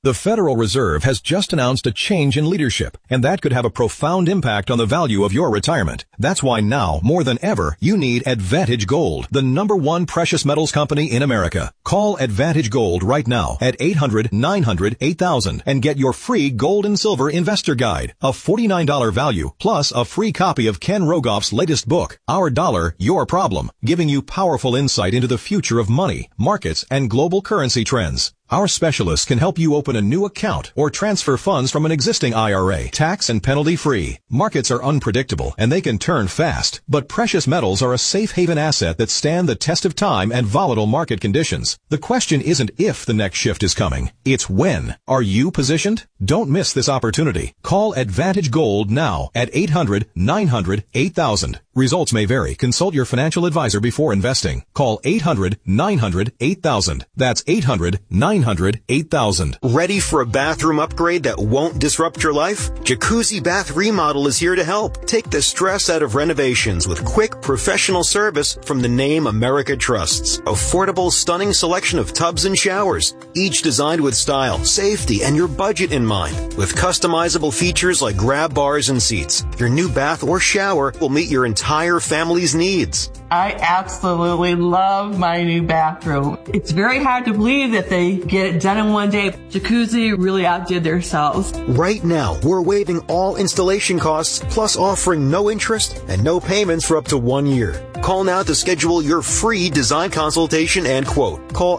The Federal Reserve has just announced a change in leadership, and that could have a profound impact on the value of your retirement. That's why now, more than ever, you need Advantage Gold, the #1 precious metals company in America. Call Advantage Gold right now at 800-900-8000 and get your free gold and silver investor guide, a $49 value, plus a free copy of Ken Rogoff's latest book, Our Dollar, Your Problem, giving you powerful insight into the future of money, markets, and global currency trends. Our specialists can help you open a new account or transfer funds from an existing IRA, tax and penalty free. Markets are unpredictable and they can turn fast, but precious metals are a safe haven asset that stand the test of time and volatile market conditions. The question isn't if the next shift is coming, it's when. Are you positioned? Don't miss this opportunity. Call Advantage Gold now at 800-900-8000. Results may vary. Consult your financial advisor before investing. Call 800-900-8000. That's 800-900-8000. Ready for a bathroom upgrade that won't disrupt your life? Jacuzzi Bath Remodel is here to help. Take the stress out of renovations with quick, professional service from the name America trusts. Affordable, stunning selection of tubs and showers, each designed with style, safety, and your budget in mind. With customizable features like grab bars and seats, your new bath or shower will meet your entire family's needs. I absolutely love my new bathroom. It's very hard to believe that they get it done in one day. Jacuzzi really outdid themselves. Right now, we're waiving all installation costs, plus offering no interest and no payments for up to 1 year. Call now to schedule your free design consultation and quote. Call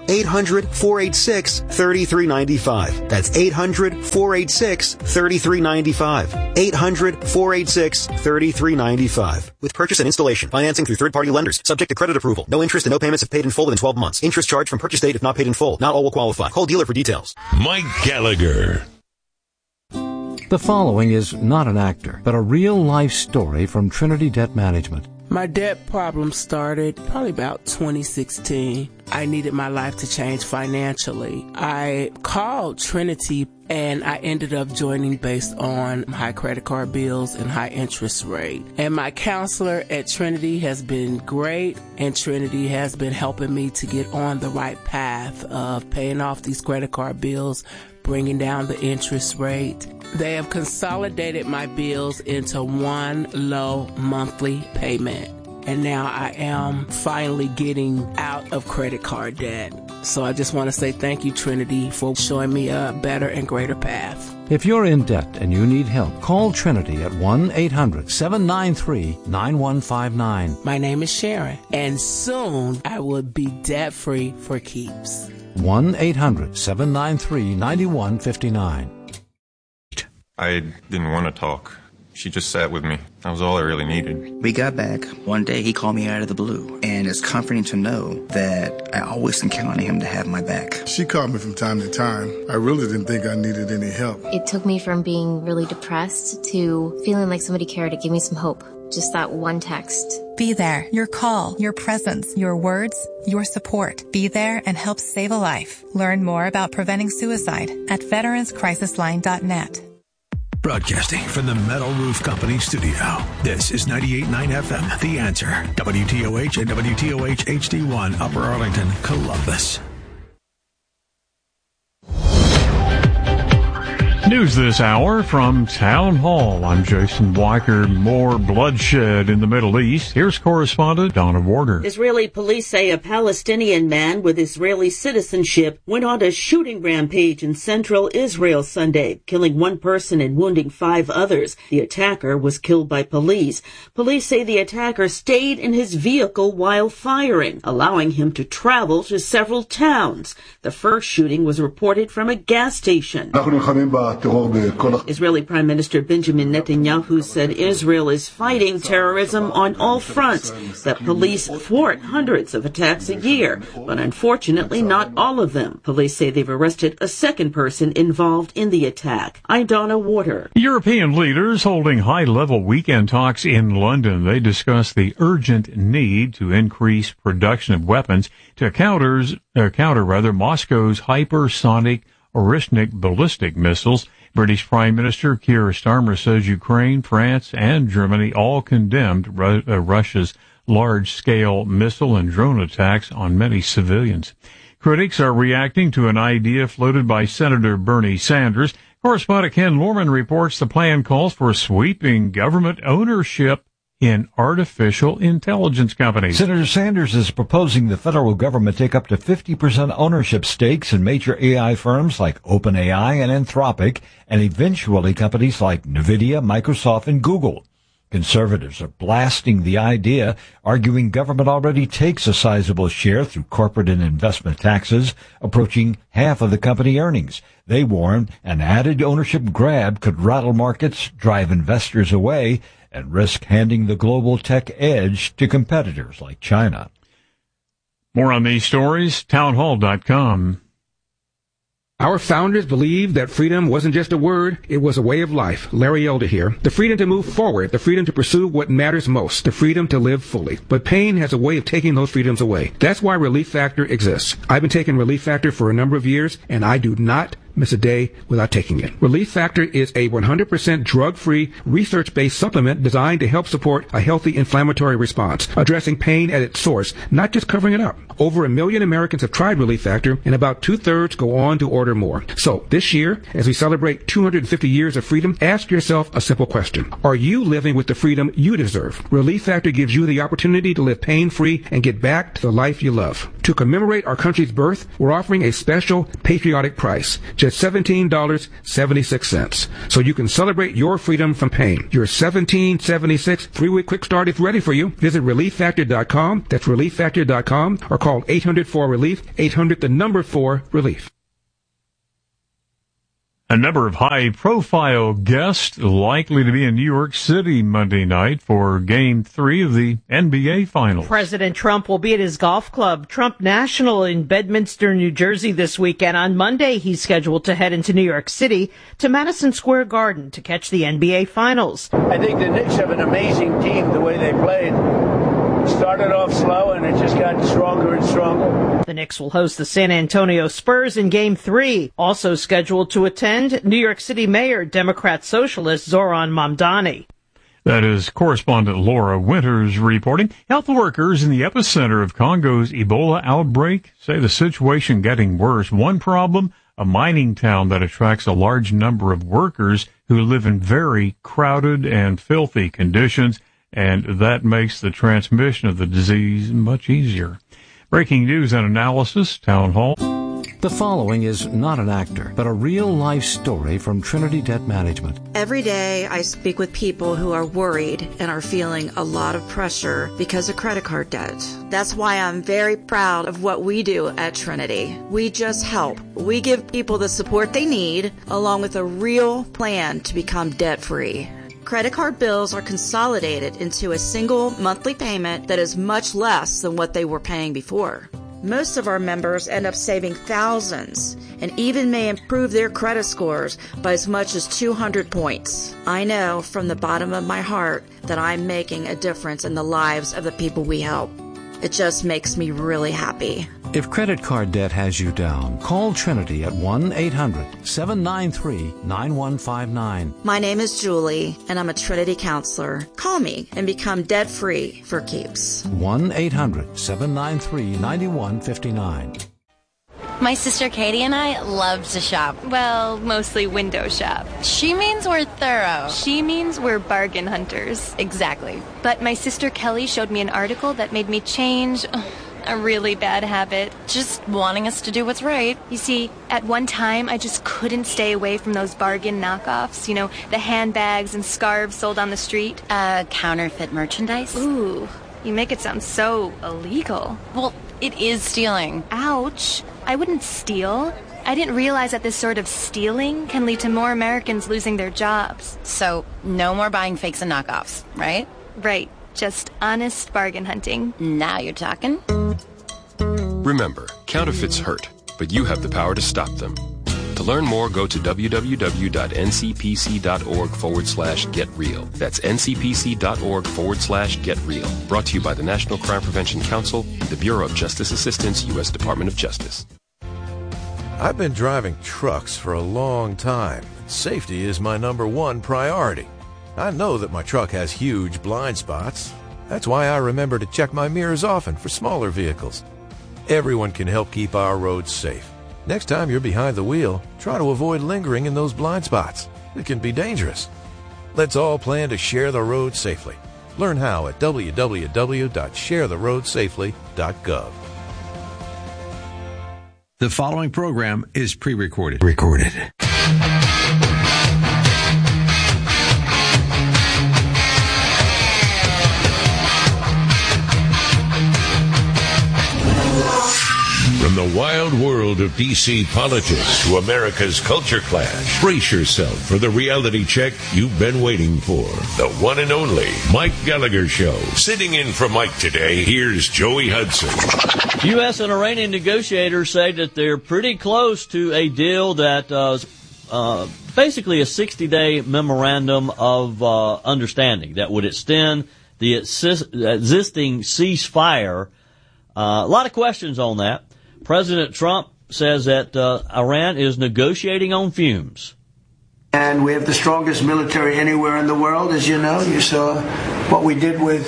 800-486-3395. That's 800-486-3395. 800-486-3395. With purchase and installation, financing through third-party lenders, subject to credit approval. No interest and no payments if paid in full within 12 months. Interest charged from purchase date if not paid in full. Not all will qualify. Call dealer for details. Mike Gallagher. The following is not an actor, but a real-life story from Trinity Debt Management. My debt problem started probably about 2016. I needed my life to change financially. I called Trinity and I ended up joining based on high credit card bills and high interest rate. And my counselor at Trinity has been great, and Trinity has been helping me to get on the right path of paying off these credit card bills, bringing down the interest rate. They have consolidated my bills into one low monthly payment. And now I am finally getting out of credit card debt. So I just want to say thank you, Trinity, for showing me a better and greater path. If you're in debt and you need help, call Trinity at 1-800-793-9159. My name is Sharon, and soon I will be debt-free for keeps. 1-800-793-9159. I didn't want to talk. She just sat with me. That was all I really needed. We got back. One day he called me out of the blue, and it's comforting to know that I always can count on him to have my back. She called me from time to time. I really didn't think I needed any help. It took me from being really depressed to feeling like somebody cared to give me some hope. Just that one text. Be there. Your call, your presence, your words, your support. Be there and help save a life. Learn more about preventing suicide at veteranscrisisline.net. Broadcasting from the Metal Roof Company studio. This is 98.9 FM, The Answer. WTOH and WTOH HD1, Upper Arlington, Columbus. News this hour from Town Hall. I'm Jason Weicker. More bloodshed in the Middle East. Here's correspondent Donna Warder. Israeli police say a Palestinian man with Israeli citizenship went on a shooting rampage in central Israel Sunday, killing one person and wounding 5 others. The attacker was killed by police. Police say the attacker stayed in his vehicle while firing, allowing him to travel to several towns. The first shooting was reported from a gas station. Israeli Prime Minister Benjamin Netanyahu said Israel is fighting terrorism on all fronts, that police thwart hundreds of attacks a year, but unfortunately not all of them. Police say they've arrested a second person involved in the attack. I'm Donna Warder. European leaders holding high-level weekend talks in London. They discussed the urgent need to increase production of weapons to counter Moscow's hypersonic Orishnik ballistic missiles. British Prime Minister Keir Starmer says Ukraine, France, and Germany all condemned Russia's large-scale missile and drone attacks on many civilians. Critics are reacting to an idea floated by Senator Bernie Sanders. Correspondent Ken Lorman reports the plan calls for sweeping government ownership in artificial intelligence companies. Senator Sanders is proposing the federal government take up to 50% ownership stakes in major AI firms like OpenAI and Anthropic, and eventually companies like NVIDIA, Microsoft, and Google. Conservatives are blasting the idea, arguing government already takes a sizable share through corporate and investment taxes, approaching half of the company earnings. They warn an added ownership grab could rattle markets, drive investors away, and risk handing the global tech edge to competitors like China. More on these stories, townhall.com. Our founders believed that freedom wasn't just a word, it was a way of life. Larry Elder here. The freedom to move forward, the freedom to pursue what matters most, the freedom to live fully. But pain has a way of taking those freedoms away. That's why Relief Factor exists. I've been taking Relief Factor for a number of years, and I do not miss a day without taking it. Relief Factor is a 100% drug-free, research-based supplement designed to help support a healthy inflammatory response, addressing pain at its source, not just covering it up. Over 1 million Americans have tried Relief Factor, and about 2/3 go on to order more. So, this year, as we celebrate 250 years of freedom, ask yourself a simple question. Are you living with the freedom you deserve? Relief Factor gives you the opportunity to live pain-free and get back to the life you love. To commemorate our country's birth, we're offering a special patriotic price, just $17.76. So you can celebrate your freedom from pain. Your $17.76 3-week quick start is ready for you. Visit ReliefFactor.com. That's ReliefFactor.com, or call 800-4-RELIEF, 800-4-RELIEF. A number of high-profile guests likely to be in New York City Monday night for Game 3 of the NBA Finals. President Trump will be at his golf club, Trump National, in Bedminster, New Jersey this weekend. On Monday, he's scheduled to head into New York City to Madison Square Garden to catch the NBA Finals. I think the Knicks have an amazing team, the way they played. Started off slow, and it just got stronger and stronger. The Knicks will host the San Antonio Spurs in Game 3. Also scheduled to attend, New York City Mayor, Democrat Socialist Zoran Mamdani. That is correspondent Laura Winters reporting. Health workers in the epicenter of Congo's Ebola outbreak say the situation getting worse. One problem, a mining town that attracts a large number of workers who live in very crowded and filthy conditions, and that makes the transmission of the disease much easier. Breaking news and analysis, Town Hall. The following is not an actor, but a real-life story from Trinity Debt Management. Every day I speak with people who are worried and are feeling a lot of pressure because of credit card debt. That's why I'm very proud of what we do at Trinity. We just help. We give people the support they need, along with a real plan to become debt-free. Credit card bills are consolidated into a single monthly payment that is much less than what they were paying before. Most of our members end up saving thousands and even may improve their credit scores by as much as 200 points. I know from the bottom of my heart that I'm making a difference in the lives of the people we help. It just makes me really happy. If credit card debt has you down, call Trinity at 1-800-793-9159. My name is Julie, and I'm a Trinity counselor. Call me and become debt-free for keeps. 1-800-793-9159. My sister Katie and I love to shop. Well, mostly window shop. She means we're thorough. She means we're bargain hunters. Exactly. But my sister Kelly showed me an article that made me change a really bad habit. Just wanting us to do what's right. You see, at one time, I just couldn't stay away from those bargain knockoffs. You know, the handbags and scarves sold on the street. Counterfeit merchandise? Ooh, you make it sound so illegal. Well, it is stealing. Ouch. I wouldn't steal. I didn't realize that this sort of stealing can lead to more Americans losing their jobs. So, no more buying fakes and knockoffs, right? Right. Just honest bargain hunting. Now you're talking. Remember, counterfeits hurt, but you have the power to stop them. To learn more, go to www.ncpc.org/getreal. That's ncpc.org/getreal. Brought to you by the National Crime Prevention Council and the Bureau of Justice Assistance, U.S. Department of Justice. I've been driving trucks for a long time. Safety is my #1 priority. I know that my truck has huge blind spots. That's why I remember to check my mirrors often for smaller vehicles. Everyone can help keep our roads safe. Next time you're behind the wheel, try to avoid lingering in those blind spots. It can be dangerous. Let's all plan to share the road safely. Learn how at www.sharetheroadsafely.gov. The following program is pre-recorded. From the wild world of D.C. politics to America's culture clash, brace yourself for the reality check you've been waiting for. The one and only Mike Gallagher Show. Sitting in for Mike today, here's Joey Hudson. U.S. and Iranian negotiators say that they're pretty close to a deal that is basically a 60-day memorandum of understanding that would extend the existing ceasefire. A lot of questions on that. President Trump says that Iran is negotiating on fumes. And we have the strongest military anywhere in the world, as you know. You saw what we did with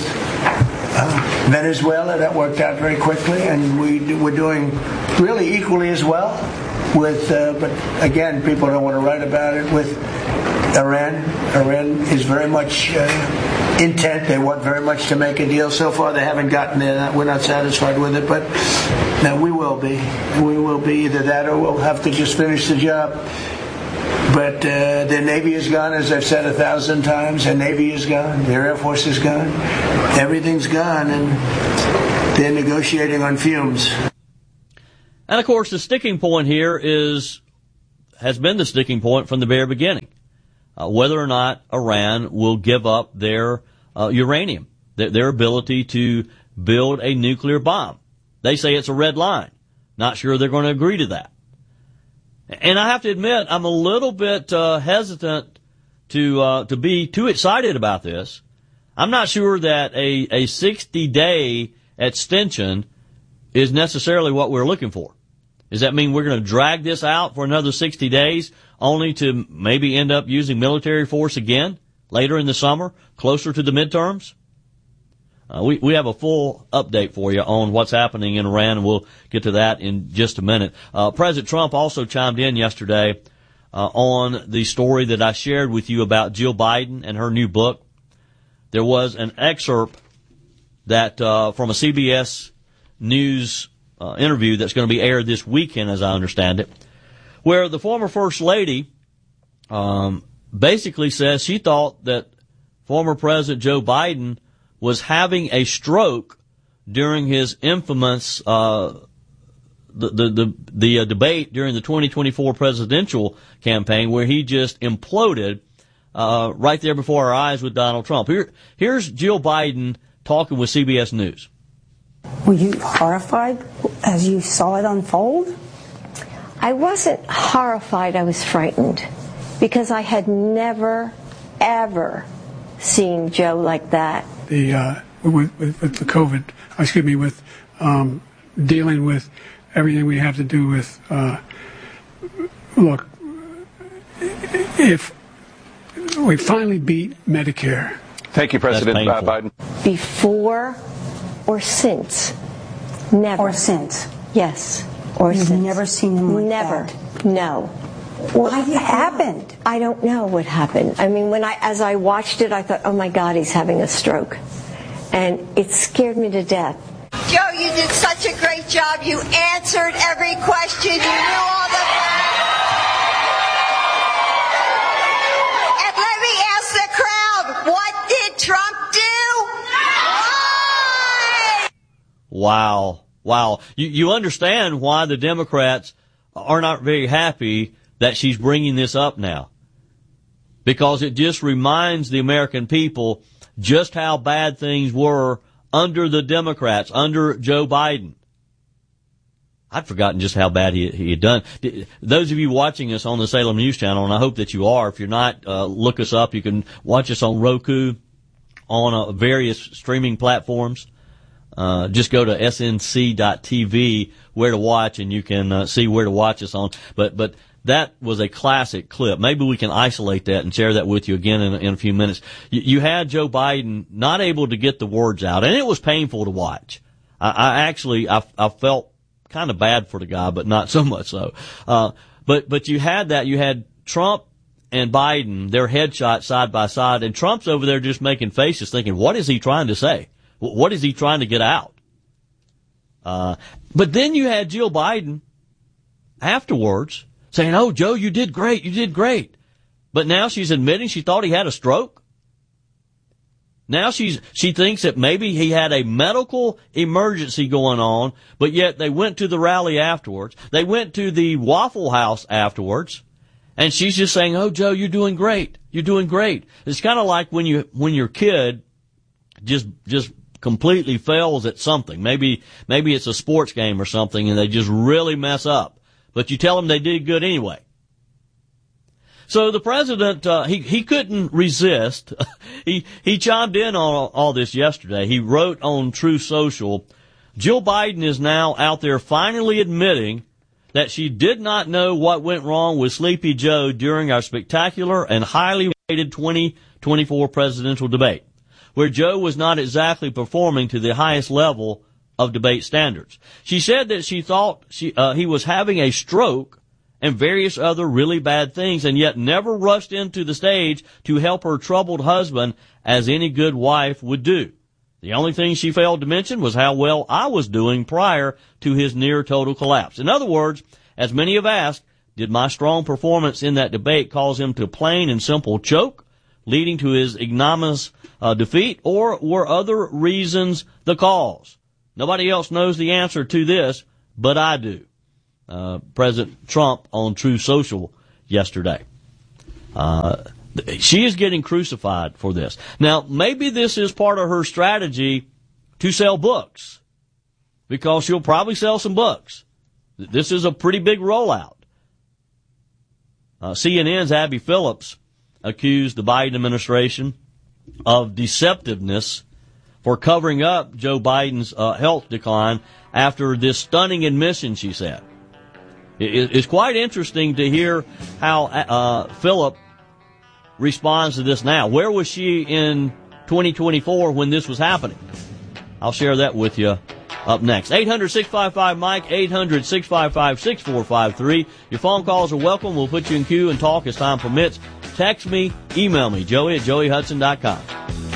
Venezuela. That worked out very quickly. And we're doing really equally as well with, but again, people don't want to write about it, with Iran. Iran is very much intent. They want very much to make a deal. So far, they haven't gotten there. We're not satisfied with it, but no, we will be. We will be either that or we'll have to just finish the job. But their Navy is gone, as I've said 1,000 times. Their Navy is gone. Their Air Force is gone. Everything's gone, and they're negotiating on fumes. And, of course, the sticking point here has been the sticking point from the very beginning. Whether or not Iran will give up their uranium, their ability to build a nuclear bomb. They say it's a red line. Not sure they're going to agree to that. And I have to admit, I'm a little bit hesitant to be too excited about this. I'm not sure that a 60-day extension is necessarily what we're looking for. Does that mean we're going to drag this out for another 60 days only to maybe end up using military force again later in the summer, closer to the midterms? We have a full update for you on what's happening in Iran, and we'll get to that in just a minute. President Trump also chimed in yesterday on the story that I shared with you about Jill Biden and her new book. There was an excerpt that from a CBS News interview that's going to be aired this weekend, as I understand it, where the former First Lady basically says she thought that former President Joe Biden was having a stroke during his infamous the debate during the 2024 presidential campaign, where he just imploded right there before our eyes with Donald Trump. Here's Jill Biden talking with CBS News. Were you horrified as you saw it unfold? I wasn't horrified. I was frightened because I had never, ever seen Joe like that. With the COVID, with dealing with everything we have to do with, look, if we finally beat Medicare. Thank you, President Biden. Before or since? Never. Or since? Yes. Or You've since. Never seen him like never. that? No. What happened? I don't know what happened. I mean, as I watched it, I thought, oh my God, he's having a stroke. And it scared me to death. Joe, you did such a great job. You answered every question. You knew all the... And let me ask the crowd, what did Trump do? Why? Wow. You understand why the Democrats are not very happy that she's bringing this up now. Because it just reminds the American people just how bad things were under the Democrats, under Joe Biden. I'd forgotten just how bad he had done. Those of you watching us on the Salem News Channel, and I hope that you are, if you're not, look us up. You can watch us on Roku, on various streaming platforms. Just go to snc.tv, where to watch, and you can see where to watch us on. But that was a classic clip. Maybe we can isolate that and share that with you again in a few minutes. You had Joe Biden not able to get the words out, and it was painful to watch. I felt kind of bad for the guy, but not so much so. But you had that. You had Trump and Biden, their headshots side by side, and Trump's over there just making faces thinking, what is he trying to say? What is he trying to get out? But then you had Jill Biden afterwards saying, oh, Joe, you did great. You did great. But now she's admitting she thought he had a stroke. Now she thinks that maybe he had a medical emergency going on, but yet they went to the rally afterwards. They went to the Waffle House afterwards, and she's just saying, oh, Joe, you're doing great. You're doing great. It's kind of like when your kid just completely fails at something. Maybe it's a sports game or something and they just really mess up, but you tell them they did good anyway. So the president, he couldn't resist. He chimed in on all this yesterday. He wrote on Truth Social, Jill Biden is now out there finally admitting that she did not know what went wrong with Sleepy Joe during our spectacular and highly rated 2024 presidential debate, where Joe was not exactly performing to the highest level of debate standards. She said that she thought he was having a stroke and various other really bad things, and yet never rushed into the stage to help her troubled husband as any good wife would do. The only thing she failed to mention was how well I was doing prior to his near total collapse. In other words, as many have asked, did my strong performance in that debate cause him to plain and simple choke, leading to his ignominious defeat, or were other reasons the cause? Nobody else knows the answer to this, but I do. President Trump on Truth Social yesterday. She is getting crucified for this. Now, maybe this is part of her strategy to sell books, because she'll probably sell some books. This is a pretty big rollout. CNN's Abby Phillips accused the Biden administration of deceptiveness for covering up Joe Biden's health decline after this stunning admission, she said. It's quite interesting to hear how Philip responds to this now. Where was she in 2024 when this was happening? I'll share that with you up next. 800-655-MIKE, 800-655-6453. Your phone calls are welcome. We'll put you in queue and talk as time permits. Text me, email me, Joey@joeyhudson.com.